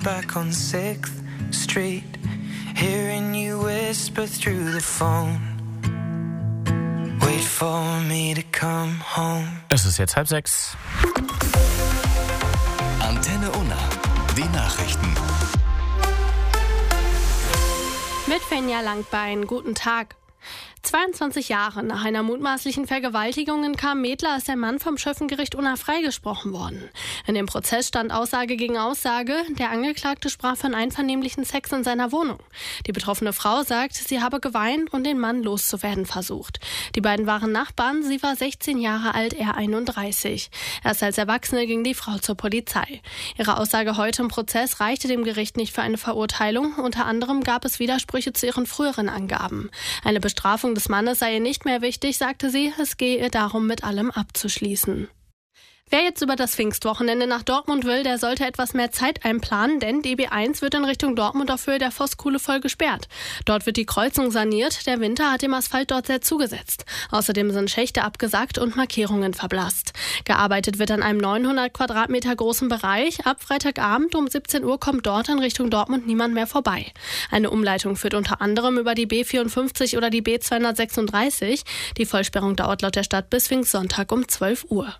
back on 6th Street, hearing you whisper through the phone. Wait for me to come home. Es ist jetzt 5:30. Antenne Unna, die Nachrichten. Mit Fenja Langbein, guten Tag. 22 Jahre nach einer mutmaßlichen Vergewaltigung in Karm-Medler ist der Mann vom Schöffengericht Unna freigesprochen worden. In dem Prozess stand Aussage gegen Aussage. Der Angeklagte sprach von einvernehmlichen Sex in seiner Wohnung. Die betroffene Frau sagt, sie habe geweint und den Mann loszuwerden versucht. Die beiden waren Nachbarn, sie war 16 Jahre alt, er 31. Erst als Erwachsene ging die Frau zur Polizei. Ihre Aussage heute im Prozess reichte dem Gericht nicht für eine Verurteilung. Unter anderem gab es Widersprüche zu ihren früheren Angaben. Eine Bestrafung des Mannes sei ihr nicht mehr wichtig, sagte sie, es gehe ihr darum, mit allem abzuschließen. Wer jetzt über das Pfingstwochenende nach Dortmund will, der sollte etwas mehr Zeit einplanen, denn die B1 wird in Richtung Dortmund auf Höhe der Vosskuhle voll gesperrt. Dort wird die Kreuzung saniert, der Winter hat dem Asphalt dort sehr zugesetzt. Außerdem sind Schächte abgesackt und Markierungen verblasst. Gearbeitet wird an einem 900 Quadratmeter großen Bereich. Ab Freitagabend um 17 Uhr kommt dort in Richtung Dortmund niemand mehr vorbei. Eine Umleitung führt unter anderem über die B54 oder die B236. Die Vollsperrung dauert laut der Stadt bis Pfingstsonntag um 12 Uhr.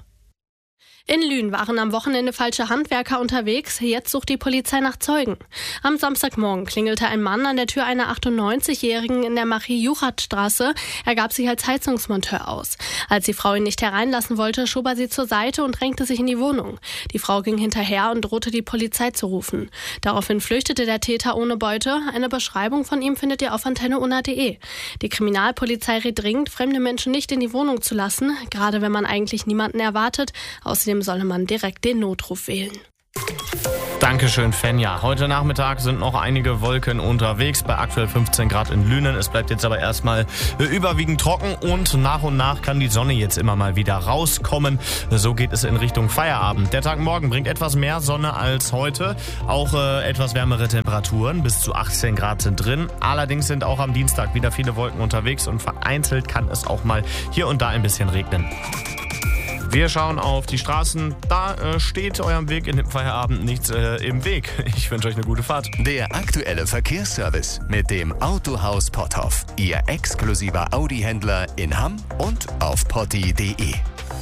In Lünen waren am Wochenende falsche Handwerker unterwegs. Jetzt sucht die Polizei nach Zeugen. Am Samstagmorgen klingelte ein Mann an der Tür einer 98-Jährigen in der Marie-Juchat-Straße. Er gab sich als Heizungsmonteur aus. Als die Frau ihn nicht hereinlassen wollte, schob er sie zur Seite und drängte sich in die Wohnung. Die Frau ging hinterher und drohte, die Polizei zu rufen. Daraufhin flüchtete der Täter ohne Beute. Eine Beschreibung von ihm findet ihr auf antenneunna.de. Die Kriminalpolizei rät dringend, fremde Menschen nicht in die Wohnung zu lassen, gerade wenn man eigentlich niemanden erwartet. Außerdem solle man direkt den Notruf wählen. Dankeschön, Fenja. Heute Nachmittag sind noch einige Wolken unterwegs bei aktuell 15 Grad in Lünen. Es bleibt jetzt aber erstmal überwiegend trocken und nach kann die Sonne jetzt immer mal wieder rauskommen. So geht es in Richtung Feierabend. Der Tag morgen bringt etwas mehr Sonne als heute. Auch etwas wärmere Temperaturen, bis zu 18 Grad sind drin. Allerdings sind auch am Dienstag wieder viele Wolken unterwegs und vereinzelt kann es auch mal hier und da ein bisschen regnen. Wir schauen auf die Straßen. Da steht eurem Weg in dem Feierabend nichts im Weg. Ich wünsche euch eine gute Fahrt. Der aktuelle Verkehrsservice mit dem Autohaus Potthoff. Ihr exklusiver Audi-Händler in Hamm und auf potti.de.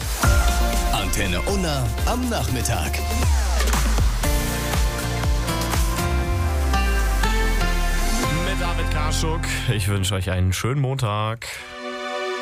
Antenne Unna am Nachmittag. Mit David Karschuk. Ich wünsche euch einen schönen Montag.